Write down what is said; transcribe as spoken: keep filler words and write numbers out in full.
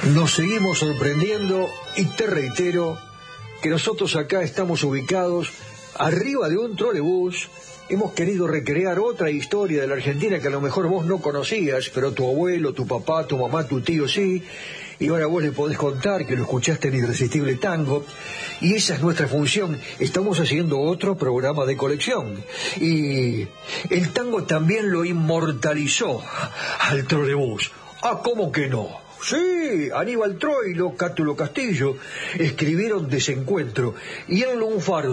Nos seguimos sorprendiendo y te reitero que nosotros acá estamos ubicados arriba de un trolebús. Hemos querido recrear otra historia de la Argentina que a lo mejor vos no conocías, pero tu abuelo, tu papá, tu mamá, tu tío sí, y ahora vos le podés contar que lo escuchaste en Irresistible Tango, y esa es nuestra función. Estamos haciendo otro programa de colección, y el tango también lo inmortalizó al trolebús. Ah, ¿cómo que no? Sí, Aníbal Troilo, Cátulo Castillo escribieron Desencuentro, y el lunfardo